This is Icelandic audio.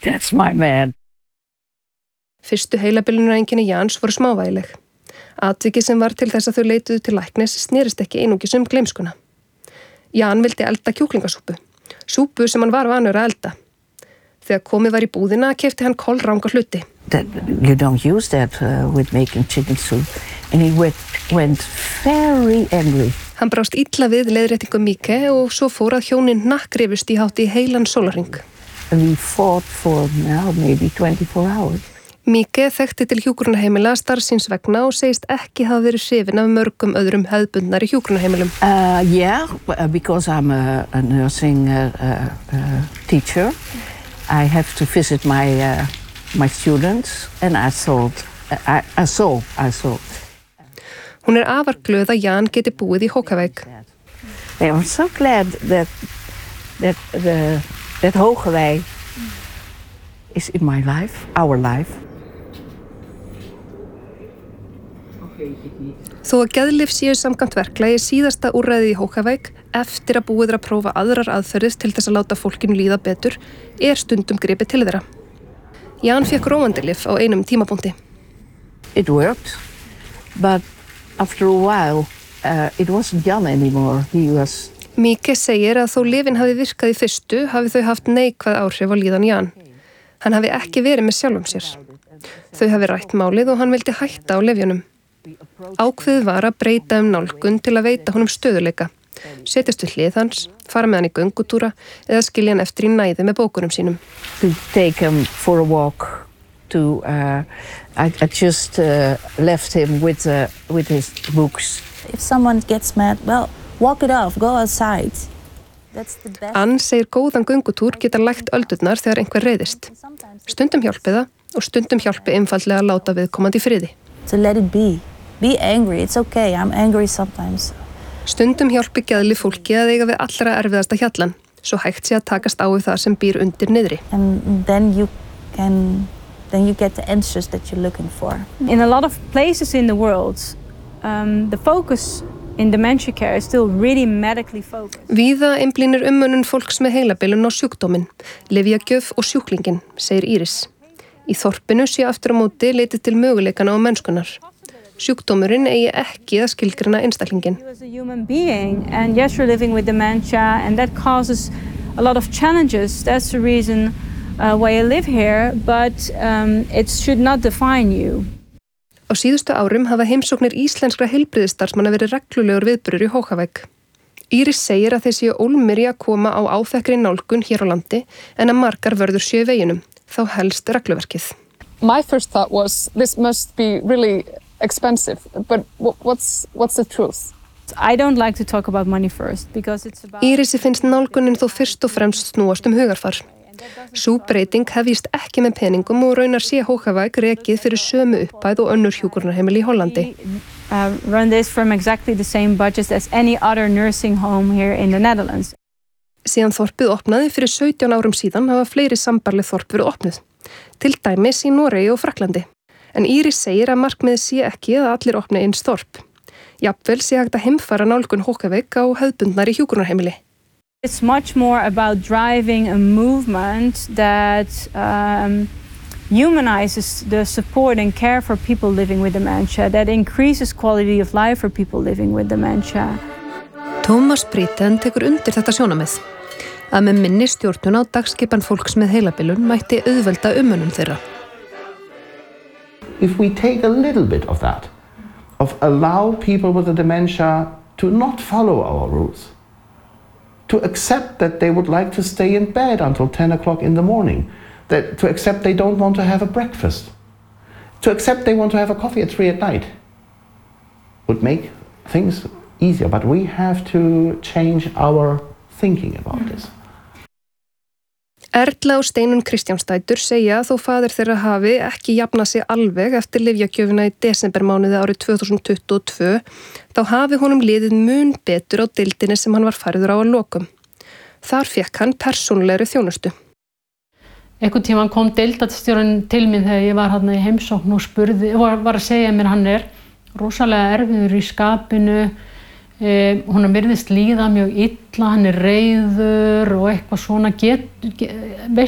That's my man. Fyrstu heilabilunareinkenni Jans voru smávægileg. Atvikið sem var til þess að þau leituðu til læknis snerist ekki einungis gleymskuna. Jan vildi elda kjúklingasúpu, súpu sem hann var vanur að elda. Þegar komið var í búðina keypti hann kolranga hluti. You don't use that with making chicken soup. And he went very angry. Hann brást illa við leiðréttingu Mike og svo fór að hjónin hnakkrifust í hátt í heilan sólarhring. We fought for now maybe 24 hours. Mike þekkti til hjúkrunarheimila starfsins vegna og segist ekki hafa verið hrifinn af mörgum öðrum hefðbundnari hjúkrunarheimilum. Yeah, because I'm a nursing teacher. I have to visit my students and I saw. Hún afar glöð að Jan geti búið í Hókavík. I'm so glad that Hókavík is in my life, our life. Þó að geðlyf séu samkvæmt verklagi síðasta úrræðið í Hókavík eftir að búið að prófa aðrar aðferðir til þess að láta fólkinu líða betur stundum gripið til þeirra. Jan fékk róandi-lyf á einum tímapunkti. It worked, but after a while it wasn't Jan anymore. Mike segir að þó lyfin hafi virkað í fyrstu hafi þau haft neikvæð áhrif á líðan Jan. Hann hafi ekki verið með sjálfum sér. Þau hafi rætt málið og hann vildi hætta á lyfjunum. Ákveðið var að breyta nálgun til að veita honum stöðuleika, setjast við hlið hans, fara með hann í göngutúra eða skilja hann eftir í næði með bókunum sínum. To take him for a walk. I just left him with his books. If someone gets mad, well, walk it off, go outside. Ann segir góðan göngutúr geta lægt öldurnar þegar einhver reiðist. Stundum hjálpi það og stundum hjálpi einfaldlega að láta viðkomandi í friði. To let it be. Be angry, it's okay, I'm angry sometimes. Stundum hjálpi geðlyf fólki að eiga við allra erfiðasta hjallan, svo hægt sé að takast á við það sem býr undir niðri. And then you get the answers that you're looking for. In a lot of places in the world, the focus in dementia care is still really medically focused. Víða einblínir umönnun fólks með heilabilun á sjúkdóminn, lyfjagjöf og sjúklingin, segir Íris. Í þorpinu sé aftur á móti leitið til möguleikana og mennskunar. Sjúkdómurinn eigi ekki að skilgreina einstaklingin. You as a human being, and yes, you're living with dementia, and that causes a lot of challenges. That's the reason why I live here, but it should not define you. Á síðustu árum hafa heimsóknir íslenskra heilbrigðisstarfsmanna verið reglulegur viðburður í Hókavík. Íris segir að þeir séu ólmir í að koma á áþekkri nálgun hér á landi en að margar vörður séu í veginum, þá helst regluverkið. My first thought was this must be really expensive, but what's the truth? I don't like to talk about money first because it's about... Írisi finnst nálgunin þó fyrst og fremst snúast hugarfar. Sú breyting hefjist ekki með peningum og raunar sé Hókavík rekið fyrir sömu upphæð og önnur hjúkrunarheimili í Hollandi. Run this from exactly the same budget as any other nursing home here in the Netherlands. Síðan þorpið opnaði fyrir 17 árum síðan hafa fleiri sambarleg þorp verið opnuð, til dæmis í Noregi og Frakklandi. En Íris segir að markmiðið sé ekki að allir opna eins þorp. Jafnvel sé hægt að heimfara nálgun Hókavík á hefðbundnari hjúkrunarheimili. It's much more about driving a movement that humanizes the support and care for people living with dementia, that increases quality of life for people living with dementia. Tómas Britten tekur undir þetta sjónamið, að með minni stjórnun á dagskipan fólks með heilabilun mætti auðvelda umönnun þeirra. If we take a little bit of that, of allow people with the dementia to not follow our rules, to accept that they would like to stay in bed until 10 o'clock in the morning, to accept they don't want to have a breakfast, to accept they want to have a coffee at 3 at night, would make things easier. But we have to change our thinking about this. Erla og Steinunn Kristjánsdætur segja að þó faðir þeirra hafi ekki jafnað sig alveg eftir lyfjagjöfina í desembermánuði árið 2022, þá hafi honum liðið mun betur á deildinni sem hann var færður á að lokum. Þar fékk hann persónulegri þjónustu. Einhvern tímann kom deildarstjórinn til mín þegar ég var hérna í heimsókn og spurði, var að segja mér hann rosalega erfiður í skapinu, hún virðist líða mjög illa, hann reiður og eitthvað svona,